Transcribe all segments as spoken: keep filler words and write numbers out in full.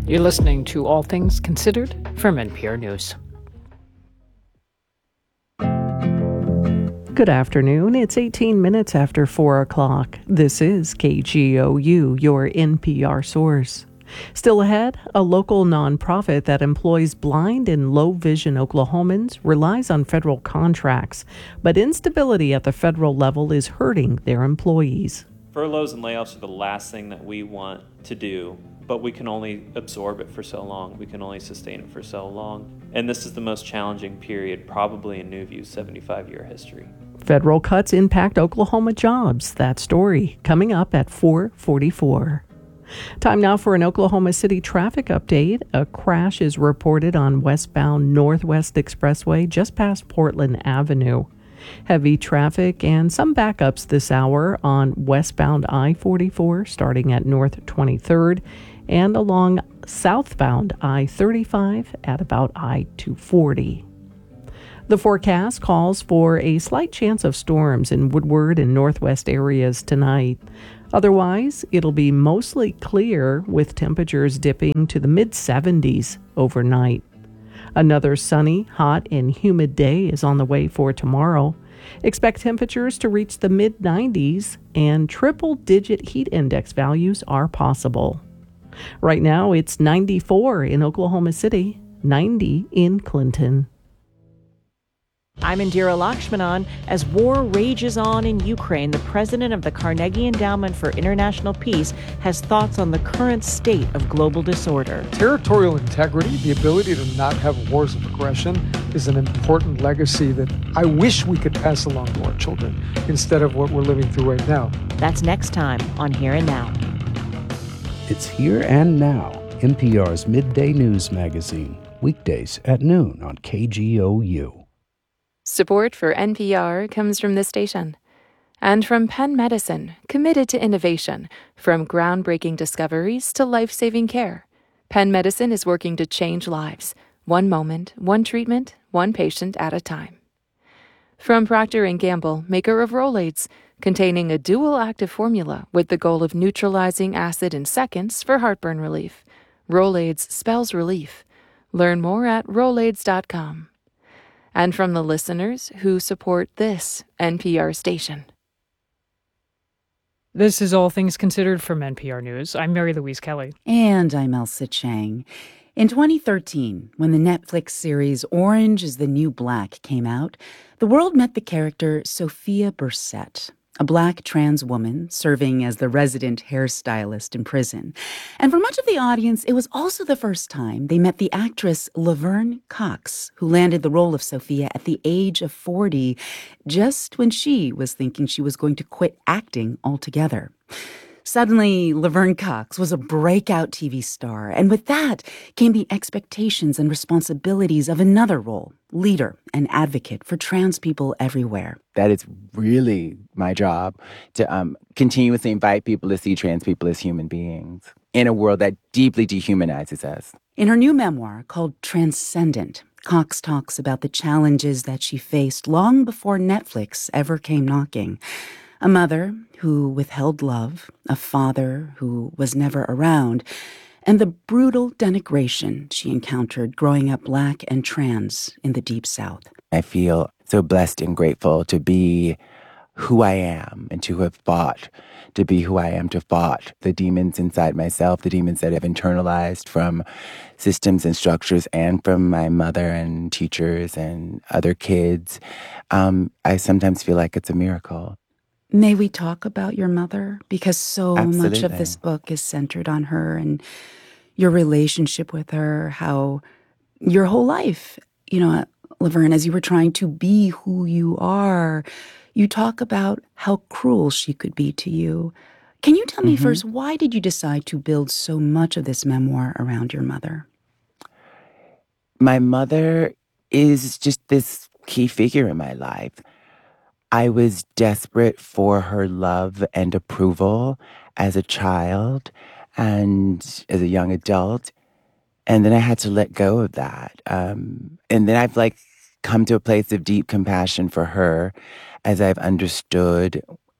You're listening to All Things Considered from N P R News. Good afternoon. It's eighteen minutes after four o'clock. This is K G O U, your N P R source. Still ahead, a local nonprofit that employs blind and low vision Oklahomans relies on federal contracts, but instability at the federal level is hurting their employees. Furloughs and layoffs are the last thing that we want to do, but we can only absorb it for so long. We can only sustain it for so long. And this is the most challenging period probably in NewView's seventy-five-year history. Federal cuts impact Oklahoma jobs. That story coming up at four forty-four. Time now for an Oklahoma City traffic update. A crash is reported on westbound Northwest Expressway just past Portland Avenue. Heavy traffic and some backups this hour on westbound I forty-four starting at North twenty-third and along southbound I thirty-five at about I two forty. The forecast calls for a slight chance of storms in Woodward and northwest areas tonight. Otherwise, it'll be mostly clear with temperatures dipping to the mid seventies overnight. Another sunny, hot, and humid day is on the way for tomorrow. Expect temperatures to reach the mid nineties and triple-digit heat index values are possible. Right now, it's ninety-four in Oklahoma City, ninety in Clinton. I'm Indira Lakshmanan. As war rages on in Ukraine, the president of the Carnegie Endowment for International Peace has thoughts on the current state of global disorder. Territorial integrity, the ability to not have wars of aggression, is an important legacy that I wish we could pass along to our children instead of what we're living through right now. That's next time on Here and Now. It's Here and Now, N P R's midday news magazine, weekdays at noon on K G O U. Support for N P R comes from this station and from Penn Medicine, committed to innovation, from groundbreaking discoveries to life-saving care. Penn Medicine is working to change lives, one moment, one treatment, one patient at a time. From Procter and Gamble, maker of Rolaids, containing a dual active formula with the goal of neutralizing acid in seconds for heartburn relief. Rolaids spells relief. Learn more at rolaids dot com. And from the listeners who support this N P R station. This is All Things Considered from N P R News. I'm Mary Louise Kelly. And I'm Elsa Chang. In twenty thirteen, when the Netflix series Orange is the New Black came out, the world met the character Sophia Bursette, a black trans woman serving as the resident hairstylist in prison. And for much of the audience, it was also the first time they met the actress Laverne Cox, who landed the role of Sophia at the age of forty, just when she was thinking she was going to quit acting altogether. Suddenly, Laverne Cox was a breakout T V star, and with that came the expectations and responsibilities of another role, leader and advocate for trans people everywhere. That is really my job, to um, continuously invite people to see trans people as human beings in a world that deeply dehumanizes us. In her new memoir called Transcendent, Cox talks about the challenges that she faced long before Netflix ever came knocking. A mother who withheld love, a father who was never around, and the brutal denigration she encountered growing up black and trans in the Deep South. I feel so blessed and grateful to be who I am and to have fought to be who I am, to fought the demons inside myself, the demons that I've internalized from systems and structures and from my mother and teachers and other kids. Um, I sometimes feel like it's a miracle. May we talk about your mother? Because so Absolutely. much of this book is centered on her and your relationship with her, how your whole life, you know, Laverne, as you were trying to be who you are, you talk about how cruel she could be to you. Can you tell me mm-hmm. first, why did you decide to build so much of this memoir around your mother? My mother is just this key figure in my life. I was desperate for her love and approval as a child and as a young adult. And then I had to let go of that. Um, and then I've like come to a place of deep compassion for her as I've understood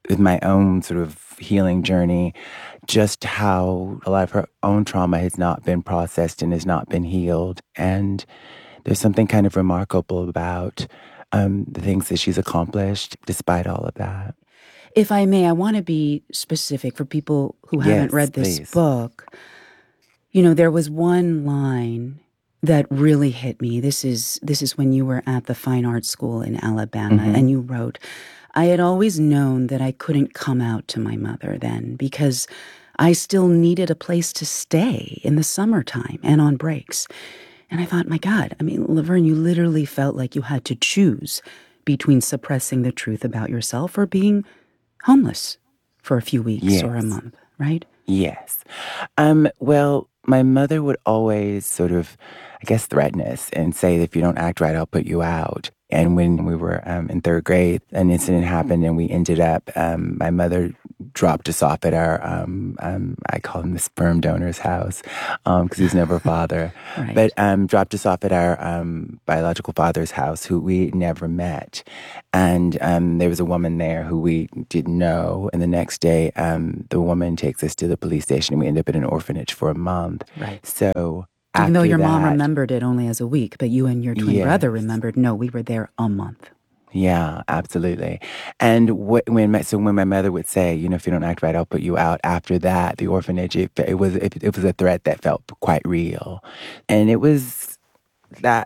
with my own sort of healing journey, just how a lot of her own trauma has not been processed and has not been healed. And there's something kind of remarkable about um, the things that she's accomplished despite all of that. If I may, I want to be specific for people who haven't Yes, read this please. book. You know, there was one line that really hit me. This is this is when you were at the Fine Arts School in Alabama, Mhm. and you wrote, "I had always known that I couldn't come out to my mother then because I still needed a place to stay in the summertime and on breaks." And I thought, my God, I mean, Laverne, you literally felt like you had to choose between suppressing the truth about yourself or being homeless for a few weeks or a Yes. month, right? Yes. Um, well, my mother would always sort of, I guess, threaten us and say, if you don't act right, I'll put you out. And when we were um, in third grade, an incident happened and we ended up, um, my mother dropped us off at our, um, um, I call him the sperm donor's house, um, because he was never a father, Right. but um, dropped us off at our um, biological father's house, who we never met. And um, there was a woman there who we didn't know. And the next day, um, the woman takes us to the police station and we end up at an orphanage for a month. Right. So Even though after your mom that- remembered it only as a week, but you and your twin Yes. brother remembered, no, we were there a month. Yeah, absolutely. And wh- when my, so when my mother would say, you know, if you don't act right, I'll put you out. After that, the orphanage, it, it was it, it was a threat that felt quite real, and it was that.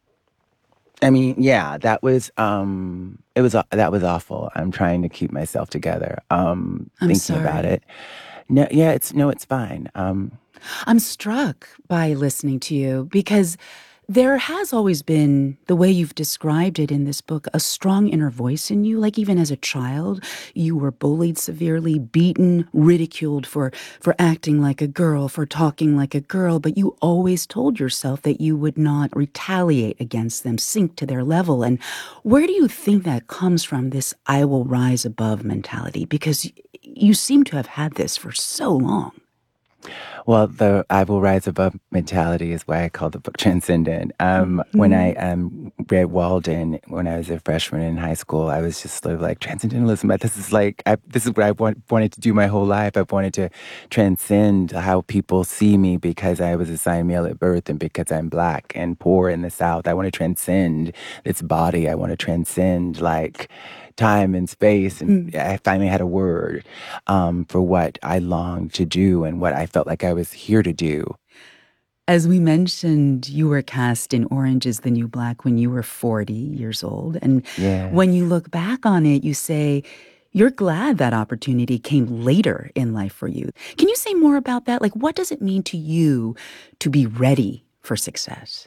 I mean, yeah, that was um, it was uh, that was awful. I'm trying to keep myself together. Um, I'm thinking sorry. about it. No, yeah, it's no, it's fine. Um, I'm struck by listening to you because there has always been, the way you've described it in this book, a strong inner voice in you. Like even as a child, you were bullied severely, beaten, ridiculed for, for acting like a girl, for talking like a girl, but you always told yourself that you would not retaliate against them, sink to their level. And where do you think that comes from, this I will rise above mentality? Because you seem to have had this for so long. Well, the I will rise above mentality is why I call the book Transcendent. Um, mm-hmm. When I um, read Walden when I was a freshman in high school, I was just sort of like, transcendentalism. This is like I, this is what I want, wanted to do my whole life. I've wanted to transcend how people see me because I was assigned male at birth and because I'm Black and poor in the South. I want to transcend this body. I want to transcend like time and space, and mm. I finally had a word um, for what I longed to do and what I felt like I was here to do. As we mentioned, you were cast in Orange is the New Black when you were forty years old. And yes. when you look back on it, you say you're glad that opportunity came later in life for you. Can you say more about that? Like, what does it mean to you to be ready for success?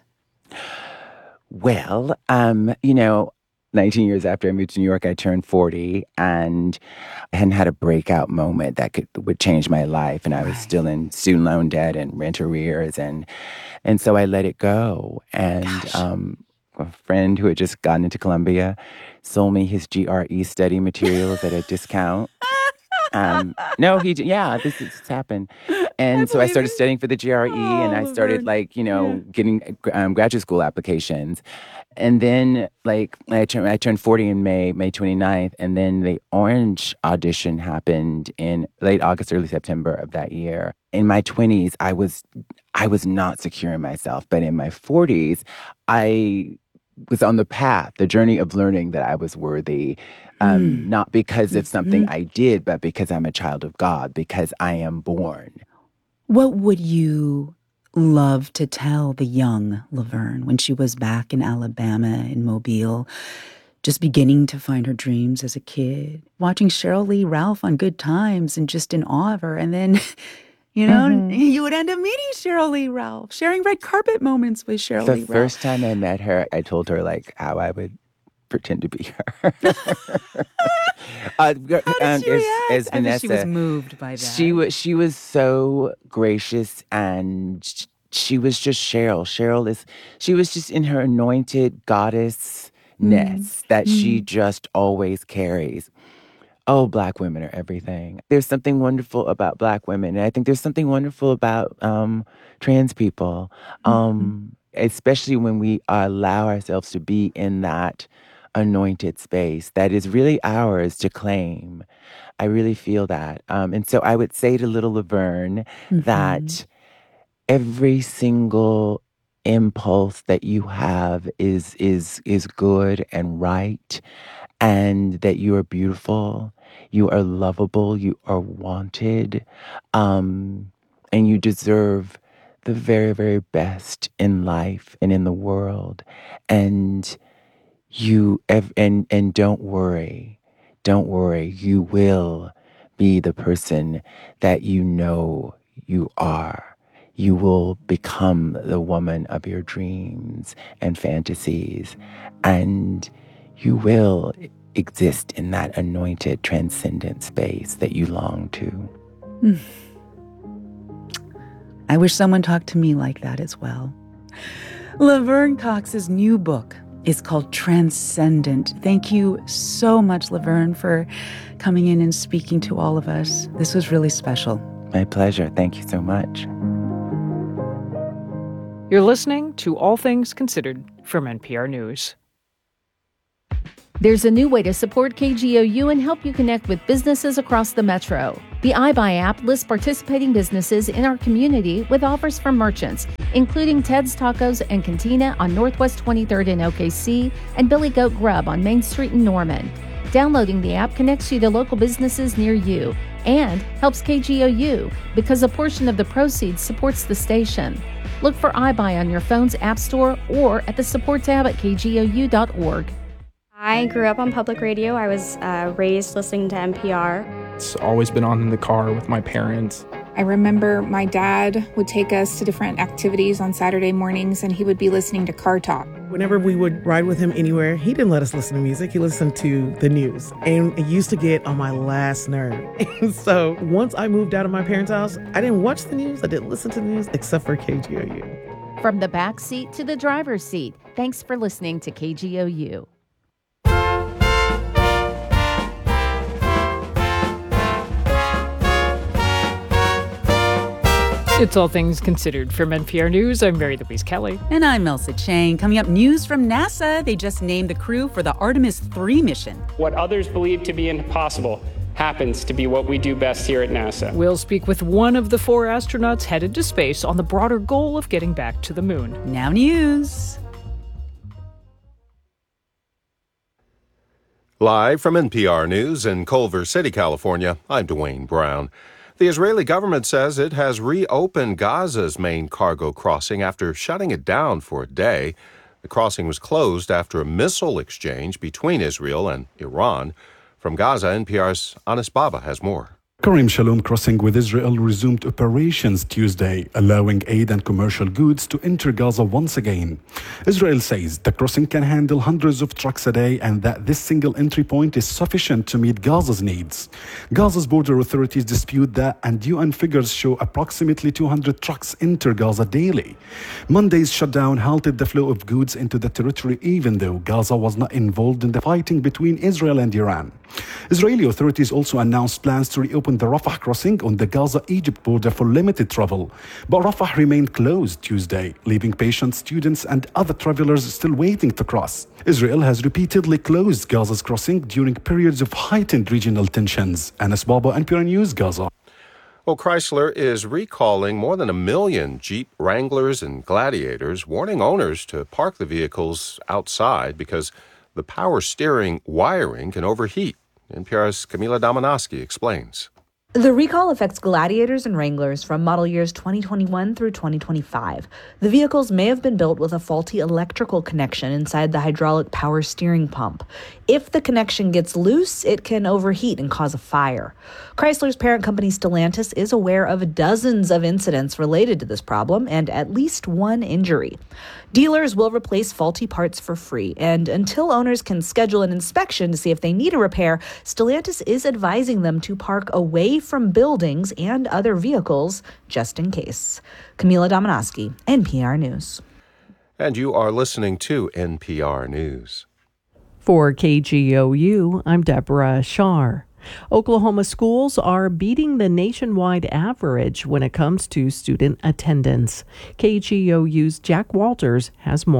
Well, um, you know, nineteen years after I moved to New York, I turned forty, and I hadn't had a breakout moment that could would change my life. And I was right. still in student loan debt and rent arrears, and and so I let it go. And um, a friend who had just gotten into Columbia sold me his G R E study materials at a discount. Um, no, he, yeah, this has happened. And I so I started it. studying for the G R E, oh, and I started like, you know, yeah. getting um, graduate school applications. And then like I turned, I turned forty in May, May twenty-ninth. And then the Orange audition happened in late August, early September of that year. In my twenties, I was, I was not secure in myself. But in my forties, I was on the path, the journey of learning that I was worthy. Um, mm. Not because of something mm-hmm. I did, but because I'm a child of God, because I am born. What would you love to tell the young Laverne when she was back in Alabama, in Mobile, just beginning to find her dreams as a kid, watching Cheryl Lee Ralph on Good Times and just in awe of her? And then, you know, mm-hmm. you would end up meeting Cheryl Lee Ralph, sharing red carpet moments with Cheryl the Lee Ralph. The first time I met her, I told her like how I would pretend to be her. uh, How did um, she as, react? as I Vanessa, she was moved by that. She was she was so gracious, and she was just Cheryl. Cheryl is she was just in her anointed goddessness mm. that mm. she just always carries. Oh, Black women are everything. There's something wonderful about Black women, and I think there's something wonderful about um, trans people. Um, mm-hmm. Especially when we allow ourselves to be in that anointed space that is really ours to claim. I really feel that. Um, and so I would say to little Laverne mm-hmm. that every single impulse that you have is is is good and right, and that you are beautiful, you are lovable, you are wanted, um, and you deserve the very, very best in life and in the world. And you and and don't worry, don't worry. You will be the person that you know you are. You will become the woman of your dreams and fantasies, and you will exist in that anointed, transcendent space that you long to. Mm. I wish someone talked to me like that as well. Laverne Cox's new book is called Transcendent. Thank you so much, Laverne, for coming in and speaking to all of us. This was really special. My pleasure. Thank you so much. You're listening to All Things Considered from N P R News. There's a new way to support K G O U and help you connect with businesses across the metro. The iBuy app lists participating businesses in our community with offers from merchants, including Ted's Tacos and Cantina on Northwest twenty-third in O K C and Billy Goat Grub on Main Street in Norman. Downloading the app connects you to local businesses near you and helps K G O U because a portion of the proceeds supports the station. Look for iBuy on your phone's app store or at the support tab at k g o u dot org. I grew up on public radio. I was uh, raised listening to N P R. It's always been on in the car with my parents. I remember my dad would take us to different activities on Saturday mornings, and he would be listening to Car Talk. Whenever we would ride with him anywhere, he didn't let us listen to music. He listened to the news, and it used to get on my last nerve. And so once I moved out of my parents' house, I didn't watch the news. I didn't listen to the news except for K G O U. From the back seat to the driver's seat, thanks for listening to K G O U. It's All Things Considered from N P R News. I'm Mary Louise Kelly. And I'm Elsa Chang. Coming up, news from NASA. They just named the crew for the Artemis three mission. What others believe to be impossible happens to be what we do best here at NASA. We'll speak with one of the four astronauts headed to space on the broader goal of getting back to the moon. Now news. Live from N P R News in Culver City, California, I'm Dwayne Brown. The Israeli government says it has reopened Gaza's main cargo crossing after shutting it down for a day. The crossing was closed after a missile exchange between Israel and Iran. From Gaza, N P R's Anis Baba has more. Karim Shalom crossing with Israel resumed operations Tuesday, allowing aid and commercial goods to enter Gaza once again. Israel says the crossing can handle hundreds of trucks a day and that this single entry point is sufficient to meet Gaza's needs. Gaza's border authorities dispute that, and U N figures show approximately two hundred trucks enter Gaza daily. Monday's shutdown halted the flow of goods into the territory, even though Gaza was not involved in the fighting between Israel and Iran. Israeli authorities also announced plans to reopen the Rafah crossing on the Gaza-Egypt border for limited travel. But Rafah remained closed Tuesday, leaving patients, students, and other travelers still waiting to cross. Israel has repeatedly closed Gaza's crossing during periods of heightened regional tensions. Anis Baba, N P R News, Gaza. Well, Chrysler is recalling more than a million Jeep Wranglers and Gladiators, warning owners to park the vehicles outside because the power steering wiring can overheat. N P R's Camila Domonoski explains. The recall affects Gladiators and Wranglers from model years twenty twenty-one through twenty twenty-five. The vehicles may have been built with a faulty electrical connection inside the hydraulic power steering pump. If the connection gets loose, it can overheat and cause a fire. Chrysler's parent company Stellantis is aware of dozens of incidents related to this problem and at least one injury. Dealers will replace faulty parts for free, and until owners can schedule an inspection to see if they need a repair, Stellantis is advising them to park away from buildings and other vehicles just in case. Camila Domonoski, N P R News. And you are listening to N P R News. For K G O U, I'm Deborah Shar. Oklahoma schools are beating the nationwide average when it comes to student attendance. K G O U's Jack Walters has more.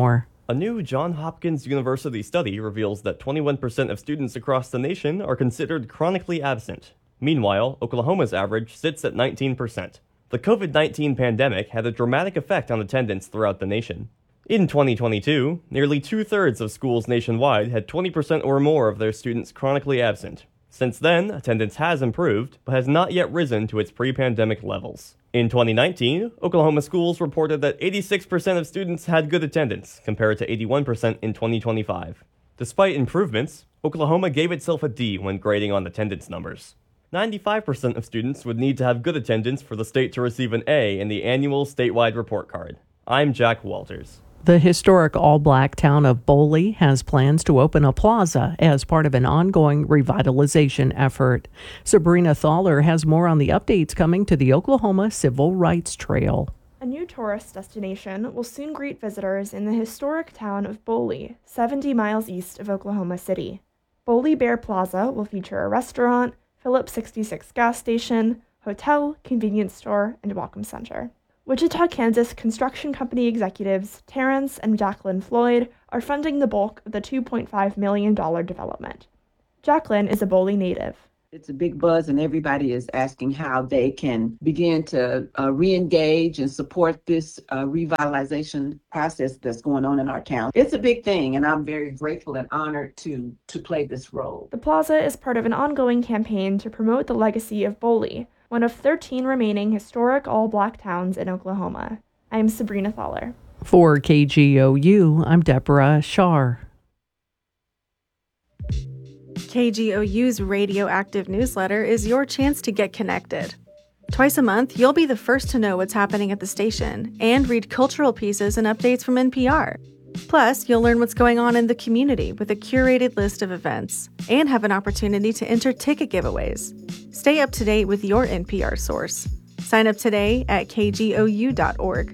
A new Johns Hopkins University study reveals that twenty-one percent of students across the nation are considered chronically absent. Meanwhile, Oklahoma's average sits at nineteen percent. The covid nineteen pandemic had a dramatic effect on attendance throughout the nation. In twenty twenty-two, nearly two-thirds of schools nationwide had twenty percent or more of their students chronically absent. Since then, attendance has improved, but has not yet risen to its pre-pandemic levels. In twenty nineteen, Oklahoma schools reported that eighty-six percent of students had good attendance, compared to eighty-one percent in twenty twenty-five. Despite improvements, Oklahoma gave itself a D when grading on attendance numbers. ninety-five percent of students would need to have good attendance for the state to receive an A in the annual statewide report card. I'm Jack Walters. The historic all-black town of Boley has plans to open a plaza as part of an ongoing revitalization effort. Sabrina Thaler has more on the updates coming to the Oklahoma Civil Rights Trail. A new tourist destination will soon greet visitors in the historic town of Boley, seventy miles east of Oklahoma City. Boley Bear Plaza will feature a restaurant, Phillips sixty-six gas station, hotel, convenience store, and welcome center. Wichita, Kansas construction company executives Terrence and Jacqueline Floyd are funding the bulk of the two point five million dollars development. Jacqueline is a Boley native. It's a big buzz, and everybody is asking how they can begin to uh, re-engage and support this uh, revitalization process that's going on in our town. It's a big thing, and I'm very grateful and honored to, to play this role. The plaza is part of an ongoing campaign to promote the legacy of Boley, one of thirteen remaining historic all-black towns in Oklahoma. I'm Sabrina Thaler. For K G O U, I'm Deborah Shar. K G O U's Radioactive newsletter is your chance to get connected. Twice a month, you'll be the first to know what's happening at the station and read cultural pieces and updates from N P R. Plus, you'll learn what's going on in the community with a curated list of events and have an opportunity to enter ticket giveaways. Stay up to date with your N P R source. Sign up today at k g o u dot org.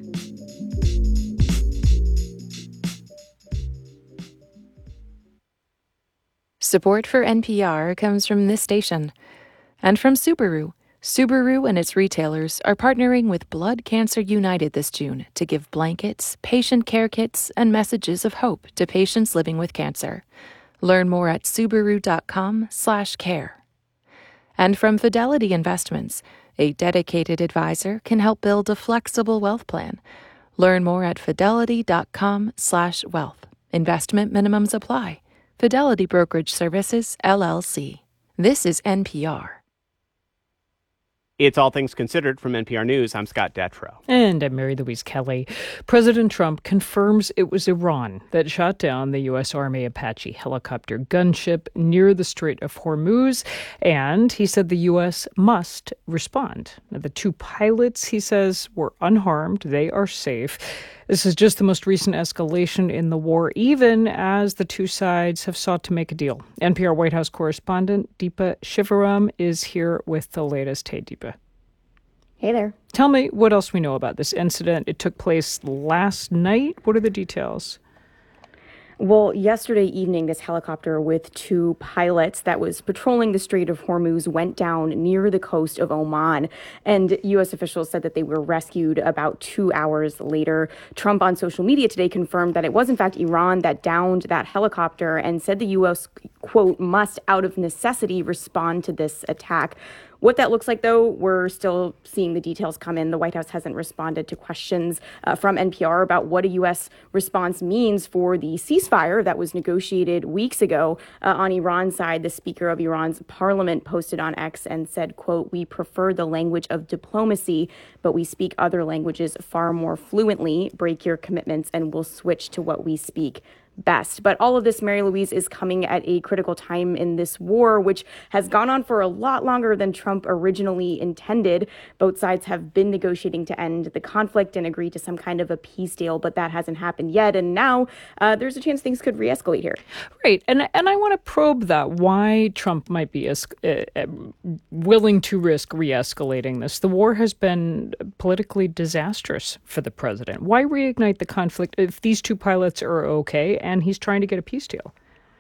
Support for N P R comes from this station and from Subaru. Subaru and its retailers are partnering with Blood Cancer United this June to give blankets, patient care kits, and messages of hope to patients living with cancer. Learn more at subaru dot com slash care. And from Fidelity Investments, a dedicated advisor can help build a flexible wealth plan. Learn more at fidelity dot com slash wealth. Investment minimums apply. Fidelity Brokerage Services, L L C. This is N P R. It's All Things Considered from N P R News. I'm Scott Detrow. And I'm Mary Louise Kelly. President Trump confirms it was Iran that shot down the U S. Army Apache helicopter gunship near the Strait of Hormuz, and he said the U S must respond. Now, the two pilots, he says, were unharmed. They are safe. This is just the most recent escalation in the war, even as the two sides have sought to make a deal. N P R White House correspondent Deepa Shivaram is here with the latest. Hey, Deepa. Hey there. Tell me what else we know about this incident. It took place last night. What are the details? Well, yesterday evening, this helicopter with two pilots that was patrolling the Strait of Hormuz went down near the coast of Oman. And U S officials said that they were rescued about two hours later. Trump on social media today confirmed that it was, in fact, Iran that downed that helicopter and said the U S, quote, must out of necessity respond to this attack. What that looks like, though, we're still seeing the details come in. The White House hasn't responded to questions uh, from N P R about what a U S response means for the ceasefire that was negotiated weeks ago. Uh, on Iran's side, the Speaker of Iran's parliament posted on X and said, quote, "We prefer the language of diplomacy, but we speak other languages far more fluently. Break your commitments and we'll switch to what we speak best." But all of this, Mary Louise, is coming at a critical time in this war, which has gone on for a lot longer than Trump originally intended. Both sides have been negotiating to end the conflict and agree to some kind of a peace deal, but that hasn't happened yet. And now uh, there's a chance things could re-escalate here. Right. And and I want to probe that, why Trump might be uh, uh, willing to risk re-escalating this. The war has been politically disastrous for the president. Why reignite the conflict if these two pilots are okay and he's trying to get a peace deal?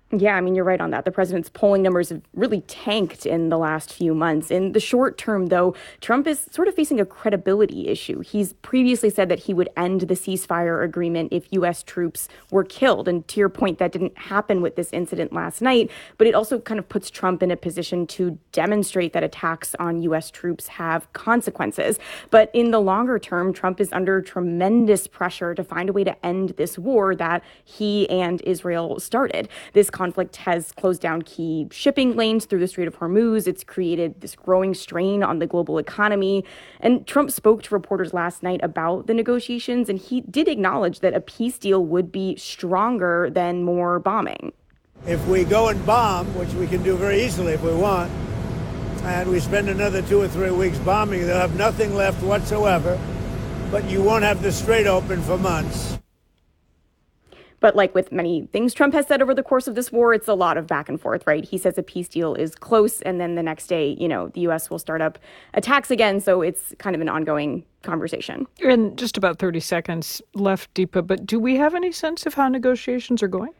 Yeah, I mean, you're right on that. The president's polling numbers have really tanked in the last few months. In the short term, though, Trump is sort of facing a credibility issue. He's previously said that he would end the ceasefire agreement if U S troops were killed. And to your point, that didn't happen with this incident last night. But it also kind of puts Trump in a position to demonstrate that attacks on U S troops have consequences. But in the longer term, Trump is under tremendous pressure to find a way to end this war that he and Israel started. This conflict has closed down key shipping lanes through the Strait of Hormuz. It's created this growing strain on the global economy. And Trump spoke to reporters last night about the negotiations, and he did acknowledge that a peace deal would be stronger than more bombing. If we go and bomb, which we can do very easily if we want, and we spend another two or three weeks bombing, they'll have nothing left whatsoever, but you won't have the strait open for months. But like with many things Trump has said over the course of this war, it's a lot of back and forth, right? He says a peace deal is close, and then the next day, you know, the U S will start up attacks again. So it's kind of an ongoing conversation. And just about thirty seconds left, Deepa, but do we have any sense of how negotiations are going?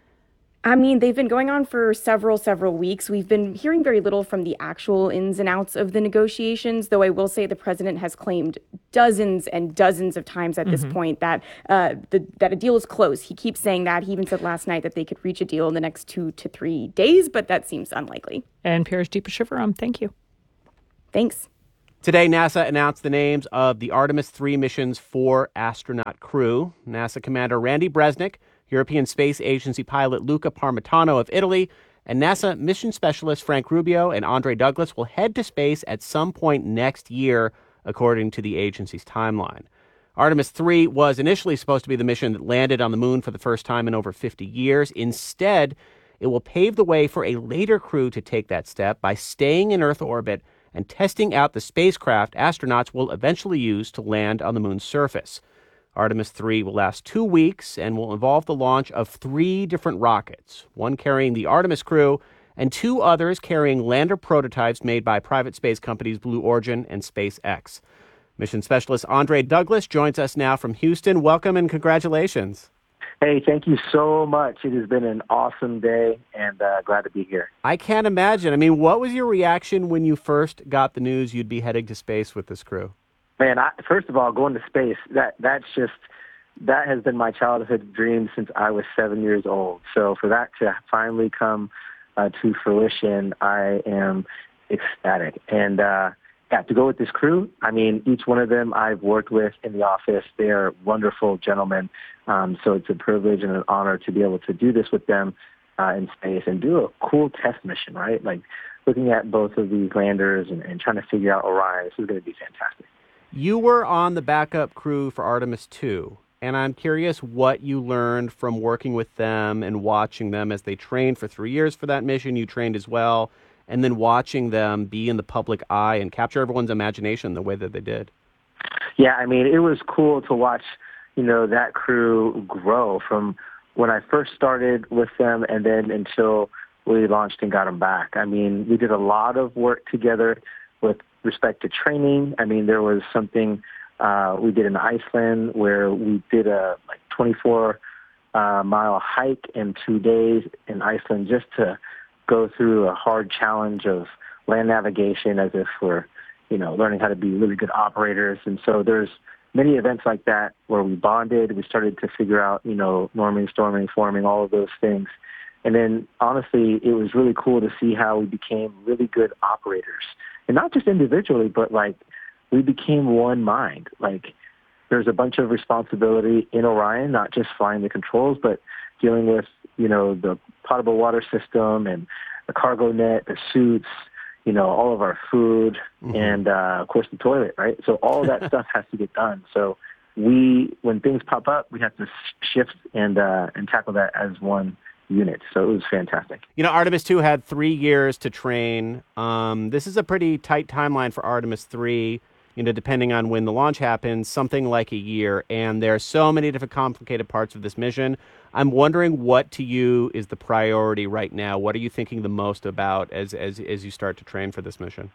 I mean, they've been going on for several, several weeks. We've been hearing very little from the actual ins and outs of the negotiations, though I will say the president has claimed dozens and dozens of times at mm-hmm. this point that uh, the, that a deal is close. He keeps saying that. He even said last night that they could reach a deal in the next two to three days, but that seems unlikely. N P R's Deepa Shivaram, thank you. Thanks. Today, NASA announced the names of the Artemis three mission's four astronaut crew. NASA Commander Randy Bresnik, European Space Agency pilot Luca Parmitano of Italy, and NASA mission specialist Frank Rubio and Andre Douglas will head to space at some point next year, according to the agency's timeline. Artemis three was initially supposed to be the mission that landed on the moon for the first time in over fifty years. Instead, it will pave the way for a later crew to take that step by staying in Earth orbit and testing out the spacecraft astronauts will eventually use to land on the moon's surface. Artemis three will last two weeks and will involve the launch of three different rockets, one carrying the Artemis crew and two others carrying lander prototypes made by private space companies Blue Origin and SpaceX. Mission specialist Andre Douglas joins us now from Houston. Welcome and congratulations. Hey, thank you so much. It has been an awesome day and uh, glad to be here. I can't imagine. I mean, what was your reaction when you first got the news you'd be heading to space with this crew? Man, I, first of all, going to space, that that's just, that has been my childhood dream since I was seven years old. So for that to finally come uh, to fruition, I am ecstatic. And uh, yeah, to go with this crew, I mean, each one of them I've worked with in the office. They are wonderful gentlemen. Um, so it's a privilege and an honor to be able to do this with them uh, in space and do a cool test mission, right? Like looking at both of these landers and, and trying to figure out Orion. This is going to be fantastic. You were on the backup crew for Artemis two, and I'm curious what you learned from working with them and watching them as they trained for three years for that mission. You trained as well, and then watching them be in the public eye and capture everyone's imagination the way that they did. Yeah, I mean, it was cool to watch, you know, that crew grow from when I first started with them and then until we launched and got them back. I mean, we did a lot of work together with respect to training. I mean, there was something uh, we did in Iceland where we did a like twenty-four uh, mile hike in two days in Iceland just to go through a hard challenge of land navigation as if we're, you know, learning how to be really good operators. And so there's many events like that where we bonded. We started to figure out, you know, norming, storming, forming, all of those things. And then, honestly, it was really cool to see how we became really good operators. And not just individually, but, like, we became one mind. Like, there's a bunch of responsibility in Orion, not just flying the controls, but dealing with, you know, the potable water system and the cargo net, the suits, you know, all of our food, mm-hmm. and, uh, of course, the toilet, right? So all that stuff has to get done. So we, when things pop up, we have to shift and uh, and tackle that as one unit. So it was fantastic. You know, Artemis two had three years to train. Um, this is a pretty tight timeline for Artemis three, you know, depending on when the launch happens, something like a year. And there are so many different complicated parts of this mission. I'm wondering what to you is the priority right now. What are you thinking the most about as, as, as you start to train for this mission?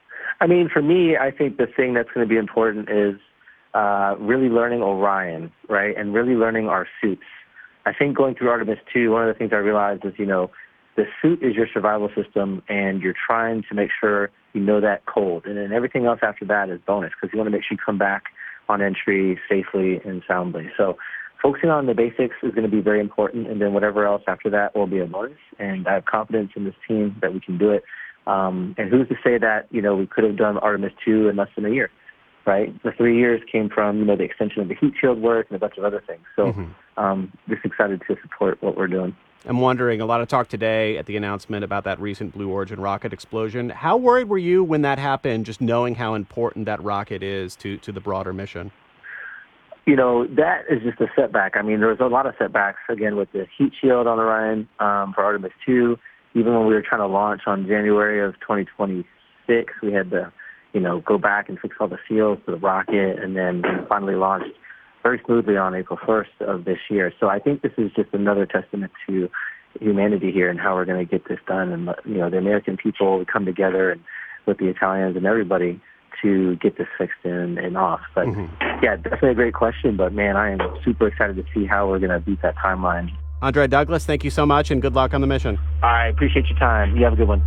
I mean, for me, I think the thing that's going to be important is uh, really learning Orion, right? And really learning our suits. I think going through Artemis two, one of the things I realized is, you know, the suit is your survival system, and you're trying to make sure you know that cold. And then everything else after that is bonus, because you want to make sure you come back on entry safely and soundly. So focusing on the basics is going to be very important, and then whatever else after that will be a bonus. And I have confidence in this team that we can do it. Um, and who's to say that, you know, we could have done Artemis two in less than a year, right? The three years came from, you know, the extension of the heat shield work and a bunch of other things. So mm-hmm. um, just excited to support what we're doing. I'm wondering, a lot of talk today at the announcement about that recent Blue Origin rocket explosion. How worried were you when that happened, just knowing how important that rocket is to, to the broader mission? You know, that is just a setback. I mean, there was a lot of setbacks, again, with the heat shield on Orion um, for Artemis two. Even when we were trying to launch on January of twenty twenty-six, we had to, you know, go back and fix all the seals to the rocket, and then finally launched very smoothly on April first of this year. So I think this is just another testament to humanity here and how we're going to get this done. And, you know, the American people come together and with the Italians and everybody to get this fixed in and off. But mm-hmm. yeah, definitely a great question. But man, I am super excited to see how we're going to beat that timeline. Andre Douglas, thank you so much and good luck on the mission. I appreciate your time. You have a good one.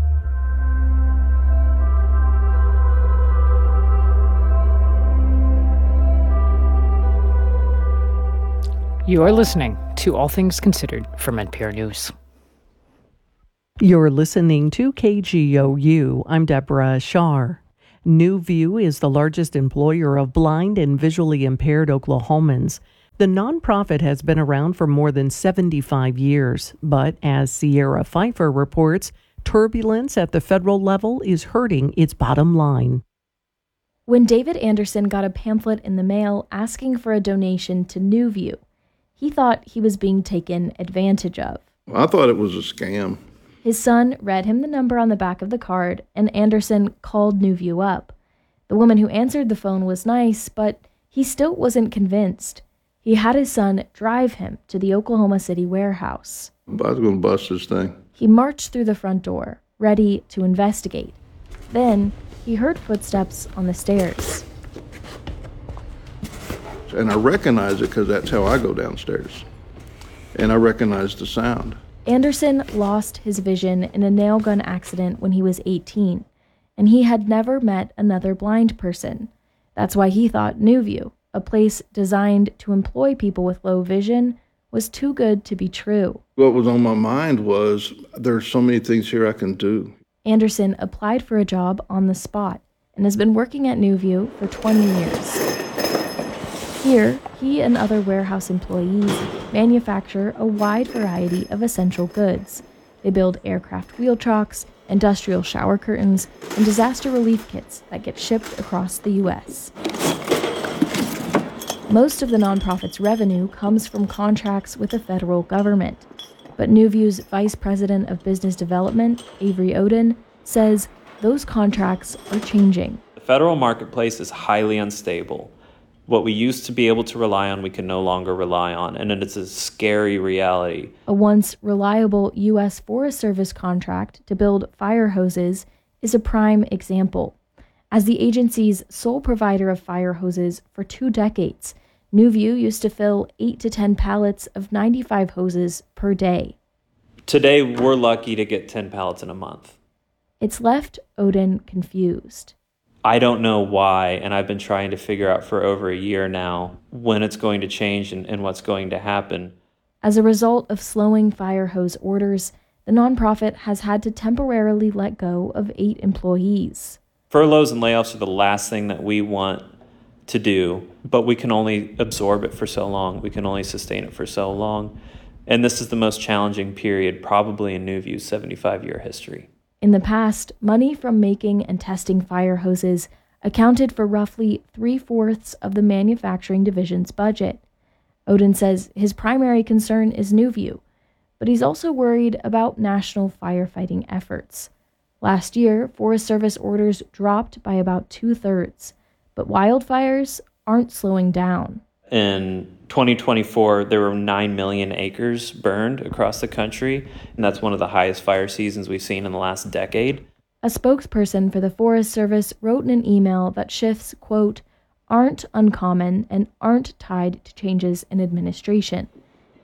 You are listening to All Things Considered from N P R News. You're listening to K G O U. I'm Deborah Shar. New View is the largest employer of blind and visually impaired Oklahomans. The nonprofit has been around for more than seventy-five years, but as Sierra Pfeiffer reports, turbulence at the federal level is hurting its bottom line. When David Anderson got a pamphlet in the mail asking for a donation to New View, he thought he was being taken advantage of. I thought it was a scam. His son read him the number on the back of the card, and Anderson called New View up. The woman who answered the phone was nice, but he still wasn't convinced. He had his son drive him to the Oklahoma City warehouse. I was going to bust this thing. He marched through the front door, ready to investigate. Then he heard footsteps on the stairs. And I recognize it because that's how I go downstairs. And I recognize the sound. Anderson lost his vision in a nail gun accident when he was eighteen, and he had never met another blind person. That's why he thought New View, a place designed to employ people with low vision, was too good to be true. What was on my mind was, there's so many things here I can do. Anderson applied for a job on the spot and has been working at New View for twenty years. Here, he and other warehouse employees manufacture a wide variety of essential goods. They build aircraft wheel chocks, industrial shower curtains, and disaster relief kits that get shipped across the U S. Most of the nonprofit's revenue comes from contracts with the federal government. But New View's Vice President of Business Development, Avery Oden, says those contracts are changing. The federal marketplace is highly unstable. What we used to be able to rely on, we can no longer rely on, and it's a scary reality. A once reliable U S Forest Service contract to build fire hoses is a prime example. As the agency's sole provider of fire hoses for two decades, New View used to fill eight to ten pallets of ninety-five hoses per day. Today, we're lucky to get ten pallets in a month. It's left Oden confused. I don't know why, and I've been trying to figure out for over a year now when it's going to change and, and what's going to happen. As a result of slowing fire hose orders, the nonprofit has had to temporarily let go of eight employees. Furloughs and layoffs are the last thing that we want to do, but we can only absorb it for so long. We can only sustain it for so long. And this is the most challenging period probably in New View's seventy-five-year history. In the past, money from making and testing fire hoses accounted for roughly three-fourths of the manufacturing division's budget. Oden says his primary concern is New View, but he's also worried about national firefighting efforts. Last year, Forest Service orders dropped by about two-thirds, but wildfires aren't slowing down. In twenty twenty-four, there were nine million acres burned across the country, and that's one of the highest fire seasons we've seen in the last decade. A spokesperson for the Forest Service wrote in an email that shifts, quote, aren't uncommon and aren't tied to changes in administration.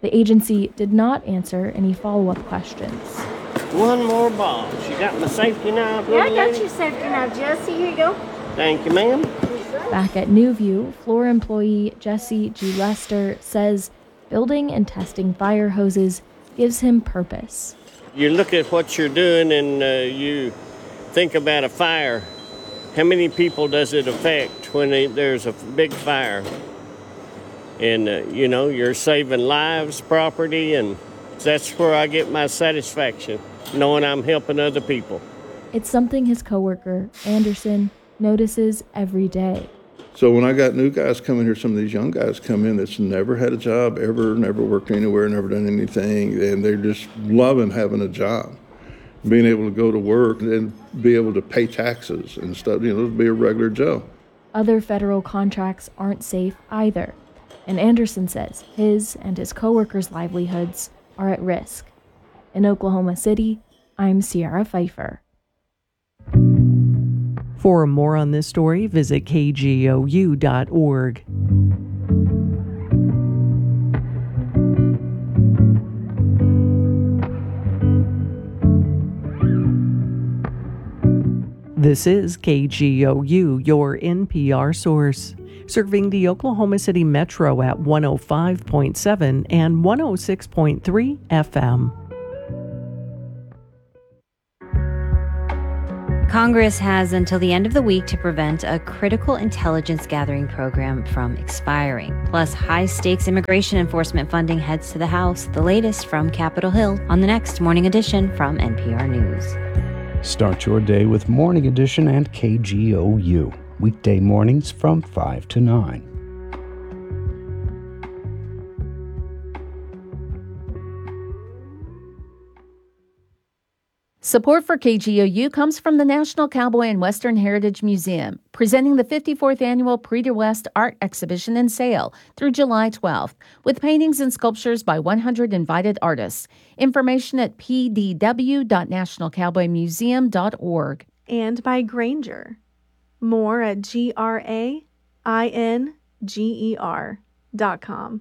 The agency did not answer any follow-up questions. One more ball. She got my safety knife. Yeah, I got your safety knife, Jesse. Here you go. Thank you, ma'am. Back at Newview, floor employee Jesse G. Lester says building and testing fire hoses gives him purpose. You look at what you're doing and uh, you think about a fire. How many people does it affect when it, there's a big fire? And, uh, you know, you're saving lives, property, and that's where I get my satisfaction, knowing I'm helping other people. It's something his coworker, Anderson, notices every day. So when I got new guys coming here, some of these young guys come in that's never had a job ever, never worked anywhere, never done anything, and they're just loving having a job, being able to go to work and be able to pay taxes and stuff, you know, be a regular Joe. Other federal contracts aren't safe either, and Anderson says his and his coworkers' livelihoods are at risk. In Oklahoma City, I'm Sierra Pfeiffer. For more on this story, visit K G O U dot org. This is K G O U, your N P R source, serving the Oklahoma City Metro at one oh five point seven and one oh six point three F M. Congress has until the end of the week to prevent a critical intelligence gathering program from expiring. Plus, high-stakes immigration enforcement funding heads to the House. The latest from Capitol Hill on the next Morning Edition from N P R News. Start your day with Morning Edition and K G O U. Weekday mornings from five to nine. Support for K G O U comes from the National Cowboy and Western Heritage Museum, presenting the fifty-fourth Annual Prix de West Art Exhibition and Sale through July twelfth, with paintings and sculptures by one hundred invited artists. Information at p d w dot national cowboy museum dot org. And by Grainger. More at G R A I N G E R dot com.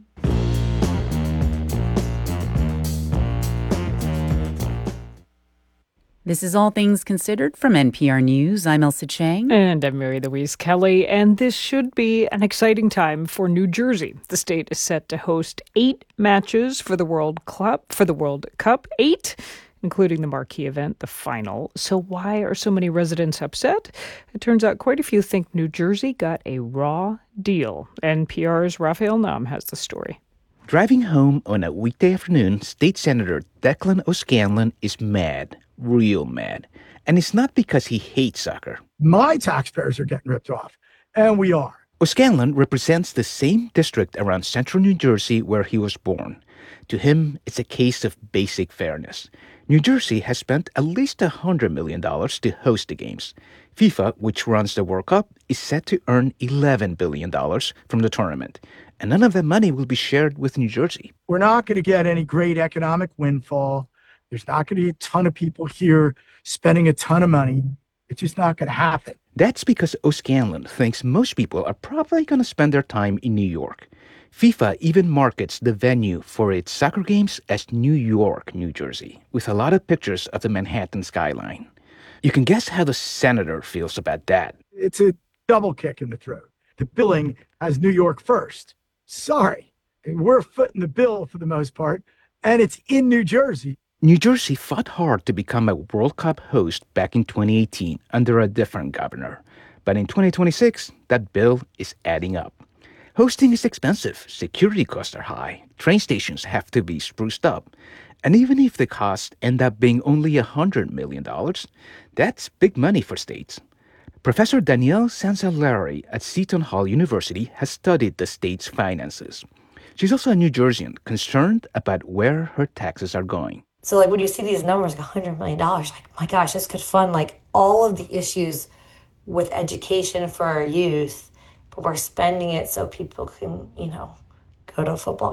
This is All Things Considered from N P R News. I'm Elsa Chang. And I'm Mary Louise Kelly. And this should be an exciting time for New Jersey. The state is set to host eight matches for the World Cup, for the World Cup. Eight, including the marquee event, the final. So why are so many residents upset? It turns out quite a few think New Jersey got a raw deal. N P R's Raphael Nam has the story. Driving home on a weekday afternoon, State Senator Declan O'Scanlan is mad. Real mad. And it's not because he hates soccer. My taxpayers are getting ripped off, and we are. O'Scanlan represents the same district around central New Jersey where he was born. To him, it's a case of basic fairness. New Jersey has spent at least one hundred million dollars to host the games. FIFA, which runs the World Cup, is set to earn eleven billion dollars from the tournament. And none of that money will be shared with New Jersey. We're not going to get any great economic windfall. There's not going to be a ton of people here spending a ton of money. It's just not going to happen. That's because O'Scanlan thinks most people are probably going to spend their time in New York. FIFA even markets the venue for its soccer games as New York, New Jersey, with a lot of pictures of the Manhattan skyline. You can guess how the senator feels about that. It's a double kick in the throat. The billing has New York first. Sorry, we're footing the bill for the most part, and it's in New Jersey. New Jersey fought hard to become a World Cup host back in twenty eighteen under a different governor. But in twenty twenty-six, that bill is adding up. Hosting is expensive, security costs are high, train stations have to be spruced up. And even if the costs end up being only one hundred million dollars, that's big money for states. Professor Danielle Sansalari at Seton Hall University has studied the state's finances. She's also a New Jerseyan concerned about where her taxes are going. So like when you see these numbers, like one hundred million dollars, like, my gosh, this could fund like all of the issues with education for our youth, but we're spending it so people can, you know, go to a football game.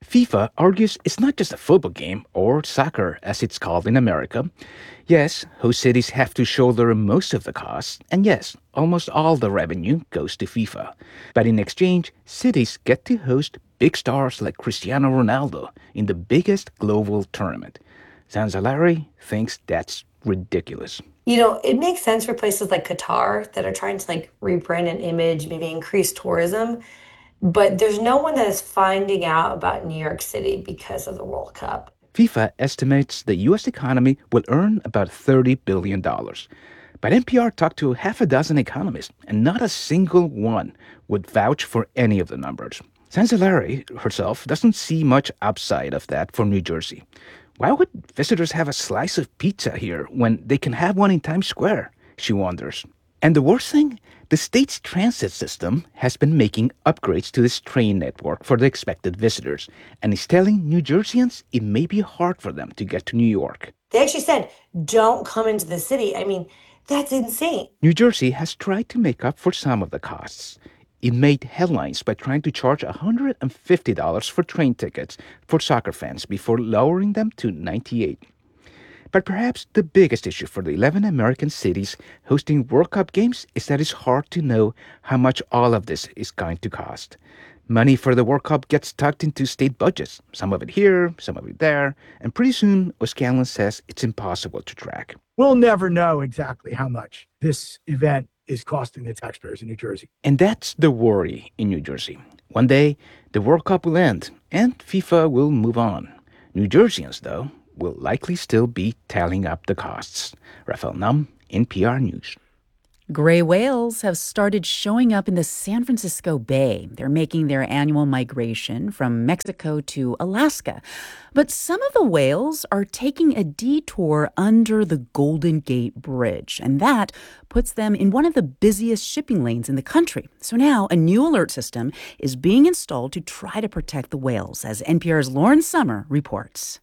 FIFA argues it's not just a football game, or soccer as it's called in America. Yes, host cities have to shoulder most of the costs, and yes, almost all the revenue goes to FIFA. But in exchange, cities get to host big stars like Cristiano Ronaldo in the biggest global tournament. Zanzalari thinks that's ridiculous. You know, it makes sense for places like Qatar that are trying to like rebrand an image, maybe increase tourism. But there's no one that is finding out about New York City because of the World Cup. FIFA estimates the U S economy will earn about thirty billion dollars. But N P R talked to half a dozen economists, and not a single one would vouch for any of the numbers. Zanzalari herself doesn't see much upside of that for New Jersey. Why would visitors have a slice of pizza here when they can have one in Times Square? She wonders. And the worst thing? The state's transit system has been making upgrades to this train network for the expected visitors, and is telling New Jerseyans it may be hard for them to get to New York. They actually said, don't come into the city. I mean, that's insane. New Jersey has tried to make up for some of the costs. It made headlines by trying to charge one hundred fifty dollars for train tickets for soccer fans before lowering them to ninety-eight dollars. But perhaps the biggest issue for the eleven American cities hosting World Cup games is that it's hard to know how much all of this is going to cost. Money for the World Cup gets tucked into state budgets, some of it here, some of it there, and pretty soon, O'Scallon says it's impossible to track. We'll never know exactly how much this event is costing the taxpayers in New Jersey. And that's the worry in New Jersey. One day, the World Cup will end, and FIFA will move on. New Jerseyans, though, will likely still be tallying up the costs. Rafael Nam, N P R News. Gray whales have started showing up in the San Francisco Bay. They're making their annual migration from Mexico to Alaska. But some of the whales are taking a detour under the Golden Gate Bridge, and that puts them in one of the busiest shipping lanes in the country. So now a new alert system is being installed to try to protect the whales, as N P R's Lauren Sommer reports.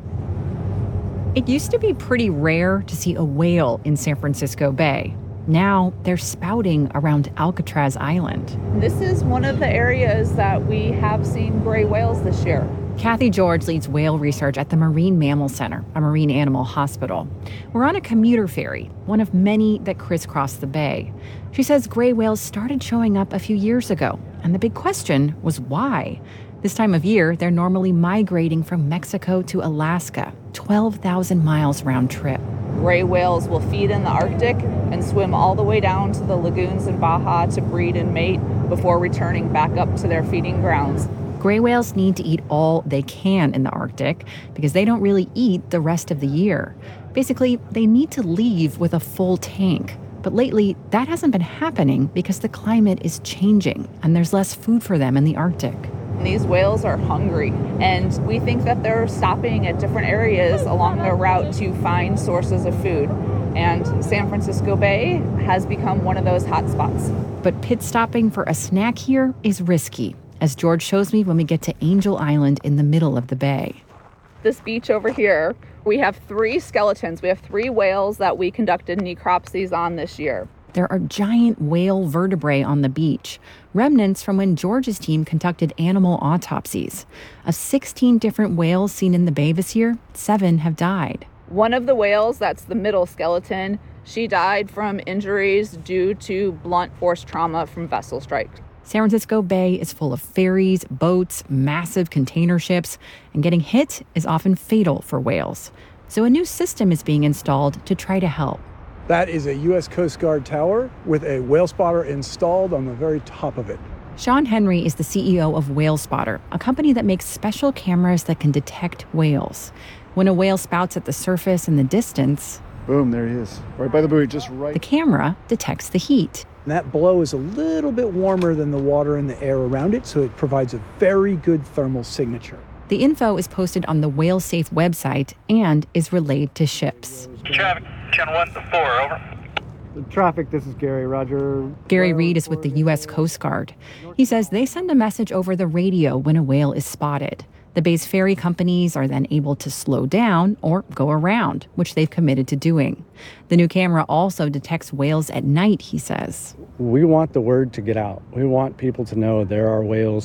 It used to be pretty rare to see a whale in San Francisco Bay. Now they're spouting around Alcatraz Island. This is one of the areas that we have seen gray whales this year. Kathy George leads whale research at the Marine Mammal Center, a marine animal hospital. We're on a commuter ferry, one of many that crisscross the bay. She says gray whales started showing up a few years ago, and the big question was why? This time of year, they're normally migrating from Mexico to Alaska, twelve thousand miles round trip. Gray whales will feed in the Arctic and swim all the way down to the lagoons in Baja to breed and mate before returning back up to their feeding grounds. Gray whales need to eat all they can in the Arctic because they don't really eat the rest of the year. Basically, they need to leave with a full tank. But lately, that hasn't been happening because the climate is changing and there's less food for them in the Arctic. These whales are hungry, and we think that they're stopping at different areas along their route to find sources of food. And San Francisco Bay has become one of those hot spots. But pit stopping for a snack here is risky, as George shows me when we get to Angel Island in the middle of the bay. This beach over here, we have three skeletons. We have three whales that we conducted necropsies on this year. There are giant whale vertebrae on the beach, remnants from when George's team conducted animal autopsies. Of sixteen different whales seen in the bay this year, seven have died. One of the whales, that's the middle skeleton, she died from injuries due to blunt force trauma from vessel strike. San Francisco Bay is full of ferries, boats, massive container ships, and getting hit is often fatal for whales. So a new system is being installed to try to help. That is a U S Coast Guard tower with a whale spotter installed on the very top of it. Sean Henry is the C E O of Whale Spotter, a company that makes special cameras that can detect whales. When a whale spouts at the surface in the distance, boom, there he is, right by the buoy, just right. The camera detects the heat. And that blow is a little bit warmer than the water and the air around it, so it provides a very good thermal signature. The info is posted on the Whale Safe website and is relayed to ships. Traffic, channel one to four, over. The traffic, this is Gary, Roger. Gary Reed is with the U S Coast Guard. He says they send a message over the radio when a whale is spotted. The bay's ferry companies are then able to slow down or go around, which they've committed to doing. The new camera also detects whales at night, he says. We want the word to get out. We want people to know there are whales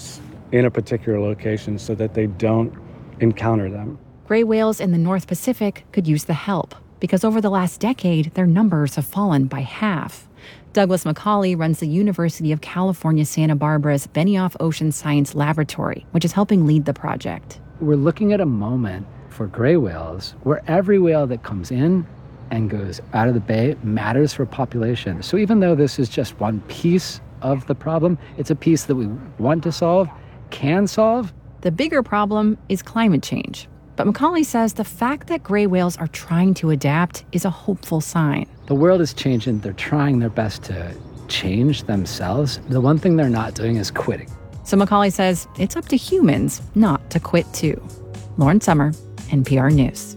in a particular location so that they don't encounter them. Gray whales in the North Pacific could use the help because over the last decade, their numbers have fallen by half. Douglas McCauley runs the University of California, Santa Barbara's Benioff Ocean Science Laboratory, which is helping lead the project. We're looking at a moment for gray whales where every whale that comes in and goes out of the bay matters for population. So even though this is just one piece of the problem, it's a piece that we want to solve, can solve. The bigger problem is climate change. But McCauley says the fact that gray whales are trying to adapt is a hopeful sign. The world is changing. They're trying their best to change themselves. The one thing they're not doing is quitting. So McCauley says it's up to humans not to quit too. Lauren Sommer, N P R News.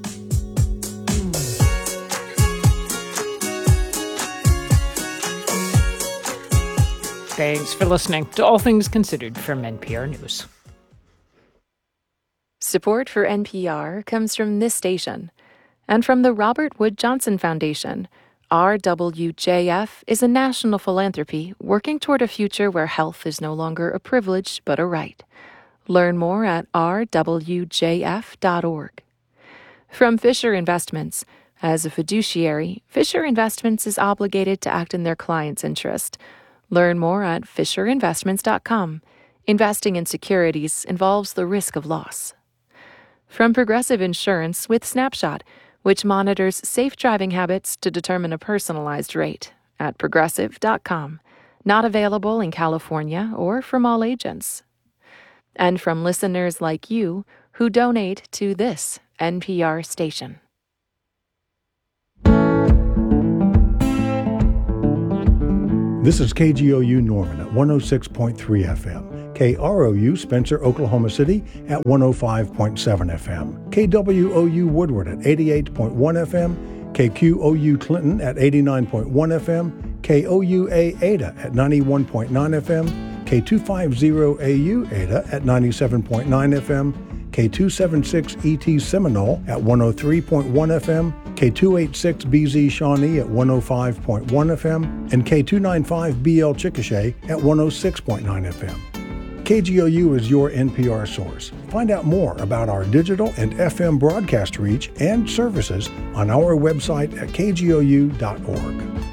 Thanks for listening to All Things Considered from N P R News. Support for N P R comes from this station and from the Robert Wood Johnson Foundation. R W J F is a national philanthropy working toward a future where health is no longer a privilege but a right. Learn more at r w j f dot org. From Fisher Investments. As a fiduciary, Fisher Investments is obligated to act in their client's interest. Learn more at fisher investments dot com. Investing in securities involves the risk of loss. From Progressive Insurance with Snapshot, which monitors safe driving habits to determine a personalized rate at progressive dot com. Not available in California or from all agents. And from listeners like you who donate to this N P R station. This is K G O U Norman at one oh six point three F M. K R O U Spencer, Oklahoma City at one oh five point seven F M. K W O U Woodward at eighty-eight point one F M. K Q O U Clinton at eighty-nine point one F M. K O U A Ada at ninety-one point nine F M. K two fifty A U Ada at ninety-seven point nine F M. K two seventy-six E T Seminole at one oh three point one F M. K two eighty-six B Z Shawnee at one oh five point one F M, and K two ninety-five B L Chickasha at one oh six point nine F M. K G O U is your N P R source. Find out more about our digital and F M broadcast reach and services on our website at k g o u dot org.